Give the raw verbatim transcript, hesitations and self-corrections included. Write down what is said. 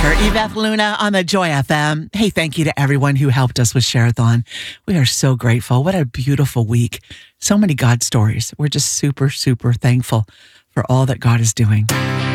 Baker, Yvette Luna on the Joy F M. Hey, thank you to everyone who helped us with Share-a-thon. We are so grateful. What a beautiful week. So many God stories. We're just super, super thankful for all that God is doing.